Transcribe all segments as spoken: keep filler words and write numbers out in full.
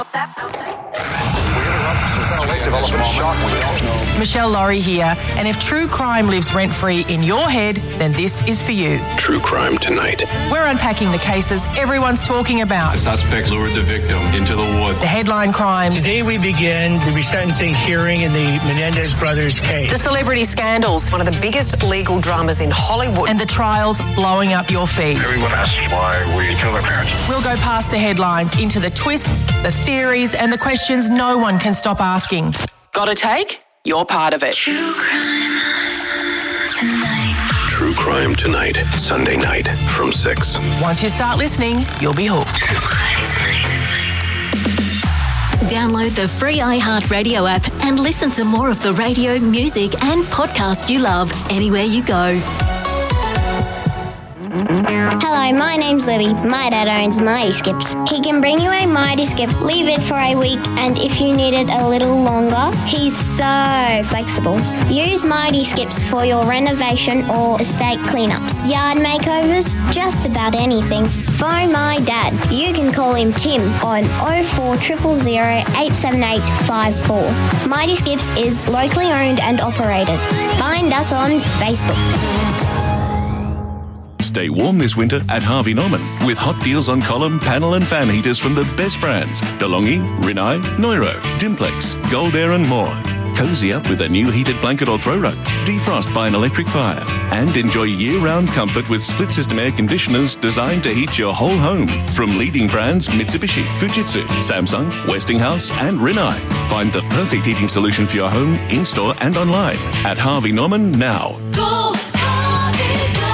Michelle Laurie here, and if true crime lives rent-free in your head, then this is for you. True Crime Tonight. We're unpacking the cases everyone's talking about. The suspect lured the victim into the woods. The headline crimes. Today we begin the resentencing hearing in the Menendez brothers case. The celebrity scandals. One of the biggest legal dramas in Hollywood. And the trials blowing up your feed. Everyone asks why we kill their parents. We'll go past the headlines into the twists, the theories, and the questions no one can stop asking. Got a take? You're part of it. True Crime Tonight. True Crime Tonight, Sunday night from six. Once you start listening, you'll be hooked. True Crime Tonight. Download the free iHeartRadio app and listen to more of the radio, music and podcast you love anywhere you go. Hello, my name's Libby. My dad owns Mighty Skips. He can bring you a Mighty Skip, leave it for a week, and if you need it a little longer, he's so flexible. Use Mighty Skips for your renovation or estate cleanups, yard makeovers, just about anything. Phone my dad. You can call him Tim on oh four zero zero zero eight seven eight five four. Mighty Skips is locally owned and operated. Find us on Facebook. Stay warm this winter at Harvey Norman with hot deals on column, panel and fan heaters from the best brands. DeLonghi, Rinnai, Neuro, Dimplex, Gold Air and more. Cozy up with a new heated blanket or throw rug. Defrost by an electric fire. And enjoy year-round comfort with split-system air conditioners designed to heat your whole home. From leading brands Mitsubishi, Fujitsu, Samsung, Westinghouse and Rinnai. Find the perfect heating solution for your home, in-store and online at Harvey Norman now. Go, Harvey, go!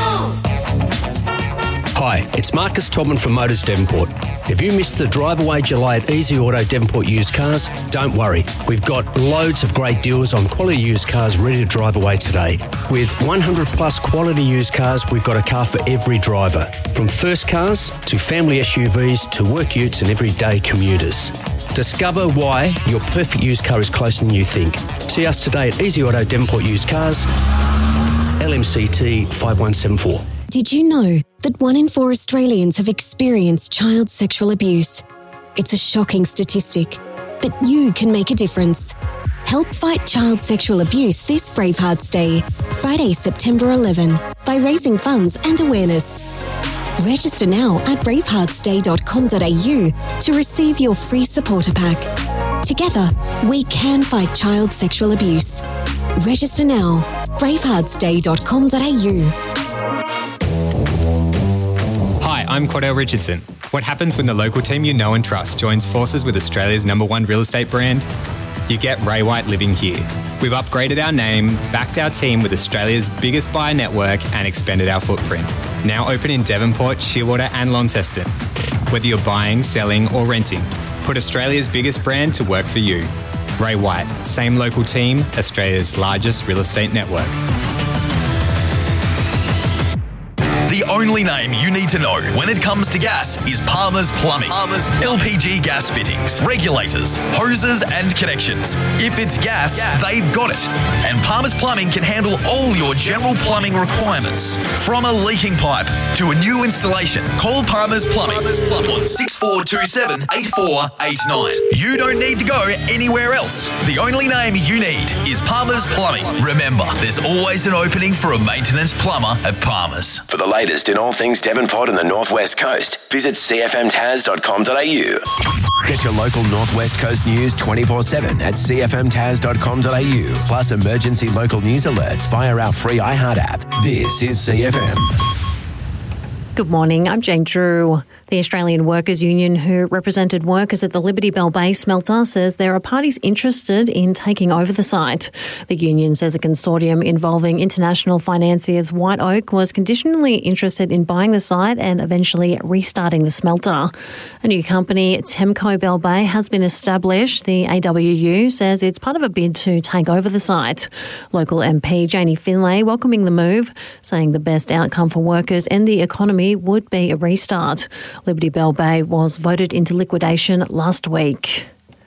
Hi, it's Marcus Todman from Motors Devonport. If you missed the drive away July at Easy Auto Devonport used cars, don't worry. We've got loads of great deals on quality used cars ready to drive away today. With one hundred plus quality used cars, we've got a car for every driver. From first cars to family S U Vs to work utes and everyday commuters. Discover why your perfect used car is closer than you think. See us today at Easy Auto Devonport Used Cars, L M C T five one seven four. Did you know that one in four Australians have experienced child sexual abuse? It's a shocking statistic, but you can make a difference. Help fight child sexual abuse this Bravehearts Day, Friday, September eleventh, by raising funds and awareness. Register now at bravehearts day dot com dot a u to receive your free supporter pack. Together, we can fight child sexual abuse. Register now, bravehearts day dot com dot a u. Hi, I'm Cordell Richardson. What happens when the local team you know and trust joins forces with Australia's number one real estate brand? You get Ray White living here. We've upgraded our name, backed our team with Australia's biggest buyer network and expanded our footprint. Now open in Devonport, Shearwater and Launceston. Whether you're buying, selling or renting, put Australia's biggest brand to work for you. Ray White, same local team, Australia's largest real estate network. The only name you need to know when it comes to gas is Palmer's Plumbing. Palmer's L P G gas fittings, regulators, hoses and connections. If it's gas, gas, they've got it. And Palmer's Plumbing can handle all your general plumbing requirements. From a leaking pipe to a new installation, call Palmer's Plumbing, Palmer's Plumbing on six four two seven, eight four eight nine. You don't need to go anywhere else. The only name you need is Palmer's Plumbing. Remember, there's always an opening for a maintenance plumber at Palmer's. For the latest in all things Devonport and the Northwest Coast, visit c f m taz dot com dot a u. Get your local Northwest Coast news twenty-four seven at c f m taz dot com dot a u, plus emergency local news alerts via our free iHeart app. This is C F M. Good morning, I'm Jane Drew. The Australian Workers' Union, who represented workers at the Liberty Bell Bay smelter, says there are parties interested in taking over the site. The union says a consortium involving international financiers White Oak was conditionally interested in buying the site and eventually restarting the smelter. A new company, Temco Bell Bay, has been established. The A W U says it's part of a bid to take over the site. Local M P Janie Finlay welcoming the move, saying the best outcome for workers and the economy would be a restart. Liberty Bell Bay was voted into liquidation last week.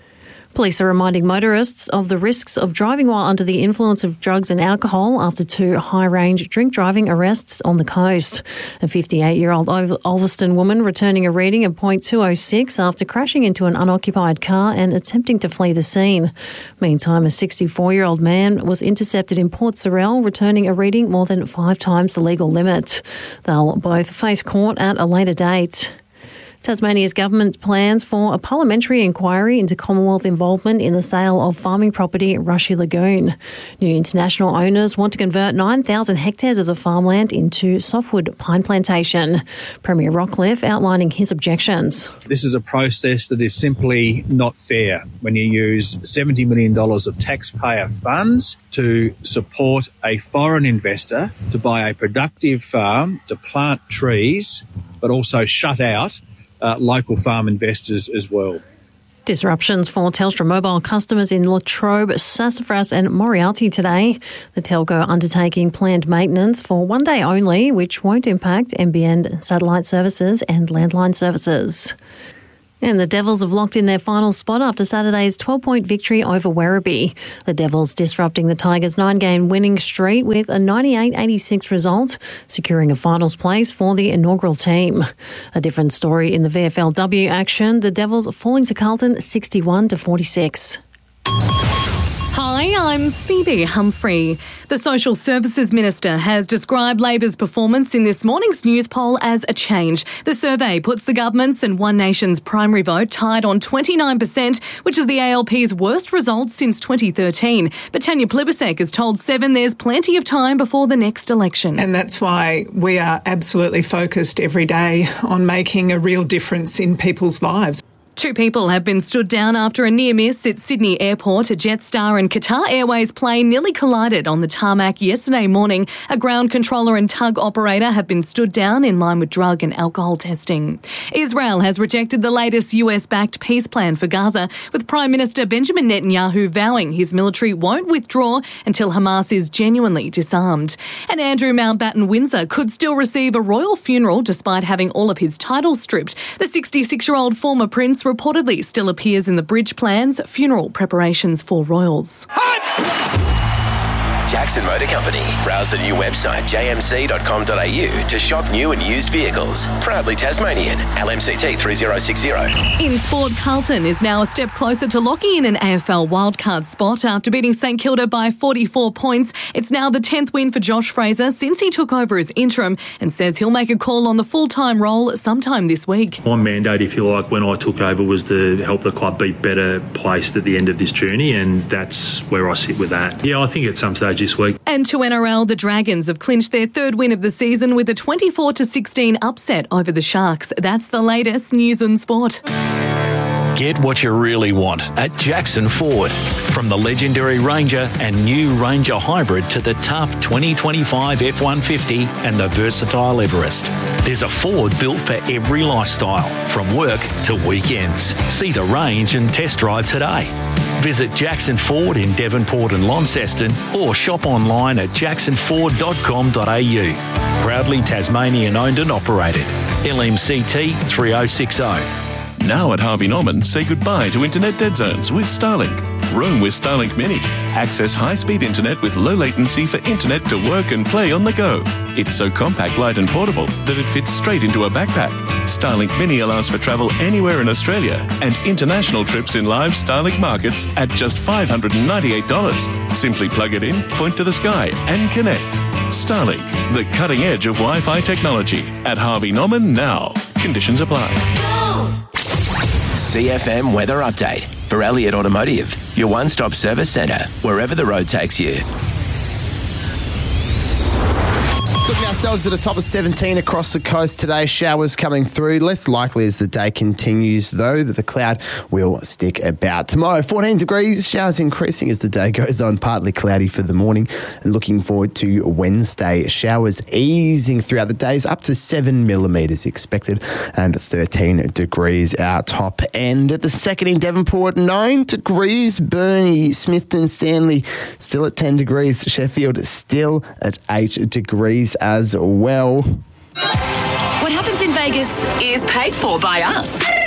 Police are reminding motorists of the risks of driving while under the influence of drugs and alcohol after two high-range drink driving arrests on the coast. A fifty-eight-year-old Ulverston woman returning a reading of point two oh six after crashing into an unoccupied car and attempting to flee the scene. Meantime, a sixty-four-year-old man was intercepted in Port Sorell returning a reading more than five times the legal limit. They'll both face court at a later date. Tasmania's government plans for a parliamentary inquiry into Commonwealth involvement in the sale of farming property at Rushy Lagoon. New international owners want to convert nine thousand hectares of the farmland into softwood pine plantation. Premier Rockcliffe outlining his objections. This is a process that is simply not fair when you use seventy million dollars of taxpayer funds to support a foreign investor to buy a productive farm, to plant trees, but also shut out Uh, local farm investors as well. Disruptions for Telstra mobile customers in Latrobe, Sassafras and Moriarty today. The telco undertaking planned maintenance for one day only, which won't impact N B N satellite services and landline services. And the Devils have locked in their final spot after Saturday's twelve-point victory over Werribee. The Devils disrupting the Tigers' nine-game winning streak with a ninety-eight eighty-six result, securing a finals place for the inaugural team. A different story in the V F L W action, the Devils falling to Carlton sixty-one to forty-six. Hi, I'm Phoebe Humphrey. The Social Services Minister has described Labor's performance in this morning's news poll as a change. The survey puts the government's and One Nation's primary vote tied on twenty-nine percent, which is the A L P's worst result since twenty thirteen. But Tanya Plibersek has told Seven there's plenty of time before the next election. And that's why we are absolutely focused every day on making a real difference in people's lives. Two people have been stood down after a near miss at Sydney Airport. A Jetstar and Qatar Airways plane nearly collided on the tarmac yesterday morning. A ground controller and tug operator have been stood down in line with drug and alcohol testing. Israel has rejected the latest U S-backed peace plan for Gaza, with Prime Minister Benjamin Netanyahu vowing his military won't withdraw until Hamas is genuinely disarmed. And Andrew Mountbatten Windsor could still receive a royal funeral despite having all of his titles stripped. The sixty-six-year-old former prince reportedly still appears in the Bridge Plan's funeral preparations for royals. Jackson Motor Company. Browse the new website j m c dot com dot a u to shop new and used vehicles. Proudly Tasmanian. L M C T three zero six zero. In sport, Carlton is now a step closer to locking in an A F L wildcard spot after beating St Kilda by forty-four points. It's now the tenth win for Josh Fraser since he took over as interim and says he'll make a call on the full-time role sometime this week. My mandate, if you like, when I took over was to help the club be better placed at the end of this journey, and that's where I sit with that. Yeah, I think at some stage this week. And to N R L, the Dragons have clinched their third win of the season with a twenty-four to sixteen upset over the Sharks. That's the latest news and sport. Get what you really want at Jackson Ford. From the legendary Ranger and new Ranger Hybrid to the tough twenty twenty-five F one fifty and the versatile Everest. There's a Ford built for every lifestyle, from work to weekends. See the range and test drive today. Visit Jackson Ford in Devonport and Launceston or shop online at jackson ford dot com dot a u. Proudly Tasmanian owned and operated. L M C T three oh six oh. Now at Harvey Norman, say goodbye to internet dead zones with Starlink. Roam with Starlink Mini. Access high-speed internet with low latency for internet to work and play on the go. It's so compact, light and portable that it fits straight into a backpack. Starlink Mini allows for travel anywhere in Australia and international trips in live Starlink markets at just five hundred ninety-eight dollars. Simply plug it in, point to the sky and connect. Starlink, the cutting edge of Wi-Fi technology. At Harvey Norman now. Conditions apply. C F M Weather Update for Elliott Automotive, your one-stop service centre, wherever the road takes you. Looking ourselves at the top of seventeen across the coast today. Showers coming through. Less likely as the day continues, though, that the cloud will stick about. Tomorrow, fourteen degrees. Showers increasing as the day goes on. Partly cloudy for the morning. And looking forward to Wednesday. Showers easing throughout the days. Up to seven millimetres expected. And thirteen degrees our top end. At the second in Devonport, nine degrees. Burnie, Smithton, Stanley still at ten degrees. Sheffield still at eight degrees as well. What happens in Vegas is paid for by us. So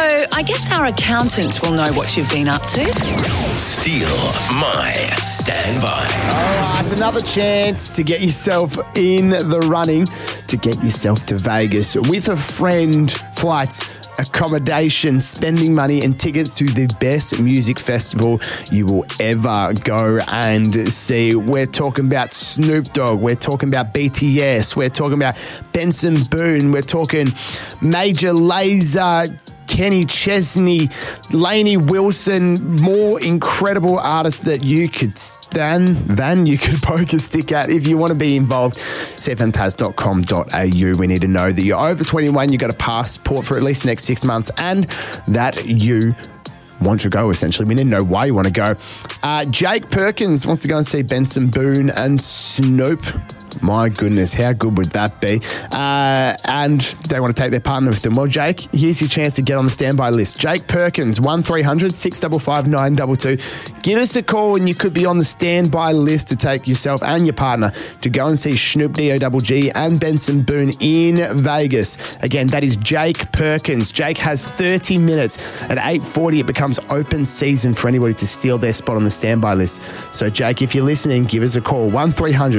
Although, I guess our accountant will know what you've been up to. Steal my standby. All right, another chance to get yourself in the running to get yourself to Vegas with a friend. Flights, accommodation, spending money and tickets to the best music festival you will ever go and see. We're talking about Snoop Dogg, we're talking about B T S, we're talking about Benson Boone, we're talking Major Lazer, Kenny Chesney, Lainey Wilson, more incredible artists that you could stand, Van, you could poke a stick at. If you want to be involved, c f m taz dot com dot a u. We need to know that you're over twenty-one, you've got a passport for at least the next six months, and that you want to go, essentially. We need to know why you want to go. Uh, Jake Perkins wants to go and see Benson Boone and Snoop. My goodness, how good would that be? Uh, and they want to take their partner with them. Well, Jake, here's your chance to get on the standby list. Jake Perkins, one three hundred six five five nine two two. Give us a call and you could be on the standby list to take yourself and your partner to go and see Snoop D O G G and Benson Boone in Vegas. Again, that is Jake Perkins. Jake has thirty minutes. At eight forty, it becomes open season for anybody to steal their spot on the standby list. So, Jake, if you're listening, give us a call. one three hundred